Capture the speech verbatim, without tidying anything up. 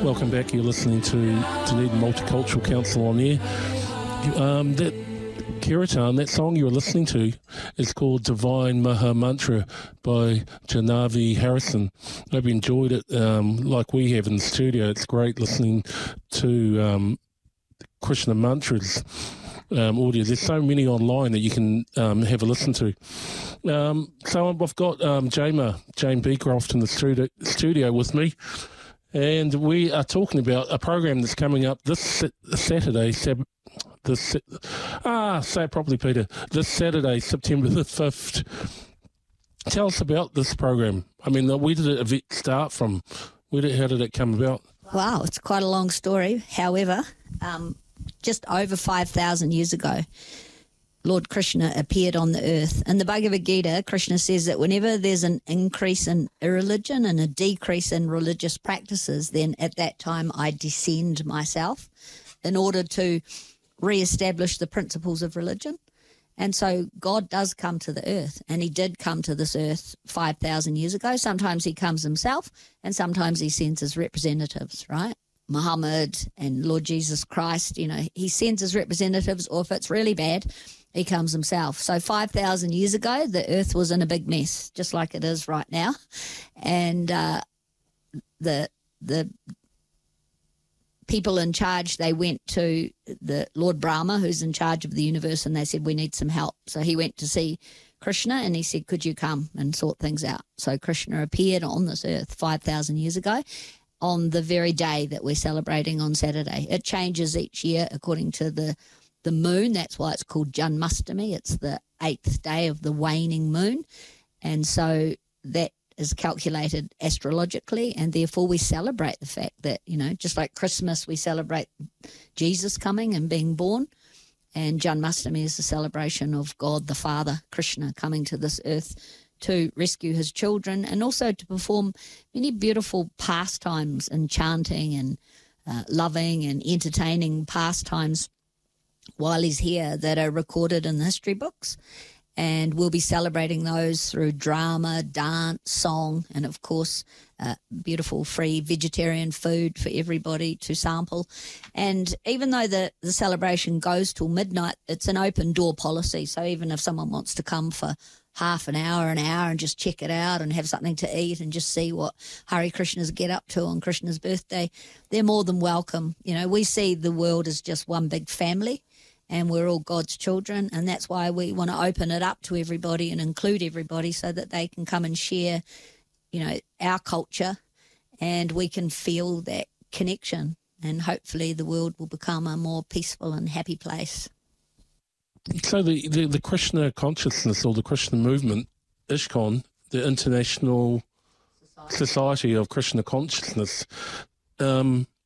Welcome back. You're listening to Dunedin Multicultural Council on Air. Um, that Kirtan, that song you were listening to, is called Divine Maha Mantra by Janavi Harrison. I hope you enjoyed it um, like we have in the studio. It's great listening to um, Krishna mantras um, audio. There's so many online that you can um, have a listen to. Um, so I've got um, Jama, Jane Beecroft in the studio, studio with me. And we are talking about a program that's coming up this Saturday, Sab- this, ah, say it properly, Peter, this Saturday, September the fifth. Tell us about this program. I mean, where did it start from? Where did, how did it come about? Wow, it's quite a long story. However, um, just over five thousand years ago, Lord Krishna appeared on the earth. In the Bhagavad Gita, Krishna says that whenever there's an increase in irreligion and a decrease in religious practices, then at that time I descend myself in order to re-establish the principles of religion. And so God does come to the earth, and he did come to this earth five thousand years ago. Sometimes he comes himself, and sometimes he sends his representatives, right? Muhammad and Lord Jesus Christ, you know, he sends his representatives, or if it's really bad, he comes himself. So five thousand years ago, the earth was in a big mess, just like it is right now. And uh, the the people in charge, they went to the Lord Brahma, who's in charge of the universe, and they said, we need some help. So he went to see Krishna, and he said, could you come and sort things out? So Krishna appeared on this earth five thousand years ago on the very day that we're celebrating on Saturday. It changes each year according to the the moon. That's why it's called Janmashtami. It's the eighth day of the waning moon. And so that is calculated astrologically, and therefore we celebrate the fact that, you know, just like Christmas, we celebrate Jesus coming and being born, and Janmashtami is the celebration of God the Father, Krishna, coming to this earth to rescue his children, and also to perform many beautiful pastimes and chanting and uh, loving and entertaining pastimes while he's here that are recorded in the history books. And we'll be celebrating those through drama, dance, song, and of course, uh, beautiful free vegetarian food for everybody to sample. And even though the, the celebration goes till midnight, it's an open door policy. So even if someone wants to come for half an hour, an hour, and just check it out and have something to eat and just see what Hare Krishnas get up to on Krishna's birthday, they're more than welcome. You know, we see the world as just one big family, and we're all God's children, and that's why we want to open it up to everybody and include everybody so that they can come and share, you know, our culture, and we can feel that connection, and hopefully the world will become a more peaceful and happy place. So the, the, the Krishna consciousness, or the Krishna movement, ISKCON, the International Society, Society of Krishna Consciousness, um,